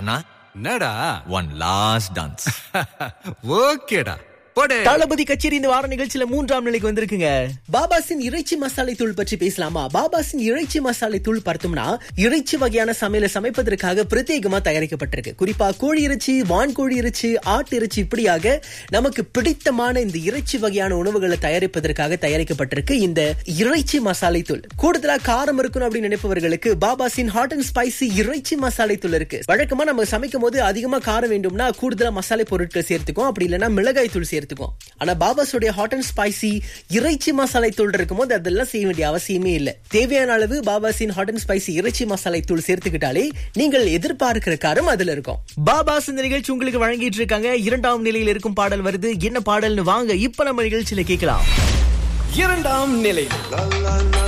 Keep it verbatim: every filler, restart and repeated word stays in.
அண்ணா என்னடா one last dance. ஓகேடா போடு. தளபதி கச்சேரி இந்த வார நிகழ்ச்சியில மூன்றாம் நிலைக்கு வந்திருக்குங்க. பாபாசின் இறைச்சி மசாலை தூள் பற்றி பேசலாமா? பாபாசின் இறைச்சி மசாலை தூள் பார்த்தோம்னா இறைச்சி வகையான சமையலை சமைப்பதற்காக பிரத்யேகமா தயாரிக்கப்பட்டிருக்கு. குறிப்பா கோழி இறைச்சி, வான்கோழி இறைச்சி, ஆட்டு இறைச்சி, இப்படியாக நமக்கு பிடித்தமான இந்த இறைச்சி வகையான உணவுகளை தயாரிப்பதற்காக தயாரிக்கப்பட்டிருக்கு இந்த இறைச்சி மசாலை தூள். கூடுதலா காரம் இருக்கணும் அப்படின்னு நினைப்பவர்களுக்கு பாபாசின் ஹாட் அண்ட் ஸ்பைசி இறைச்சி மசாலை தூள் இருக்கு. வழக்கமா நம்ம சமைக்கும் போது அதிகமா காரம் வேண்டும்னா கூடுதலா மசாலை பொருட்கள் சேர்த்துக்கும், அப்படி இல்லைன்னா மிளகாய் தூள் சேர்த்துக்கும். ஆனா பாபாஸோட ஹாட் அண்ட் ஸ்பைசி இறைச்சி மசாலை தூள் இருக்கும் போது அதெல்லாம் செய்ய வேண்டிய அவசியமே இல்ல. தேவையான அளவு பாபாஸின் ஹாட் அண்ட் ஸ்பைசி இறைச்சி மசாலை தூள் சேர்த்துக்கிட்டாலே நீங்கள் எதிர்பார்க்கிற காரம் அதுல இருக்கும். பாபாஸ் இந்த நிகழ்ச்சி உங்களுக்கு வழங்கிட்டு இருக்காங்க. இரண்டாம் நிலையில் இருக்கும் பாடல் வருது. என்ன பாடல்னு வாங்க இப்ப நம்ம நிகழ்ச்சியில கேட்கலாம். இரண்டாம் நிலை.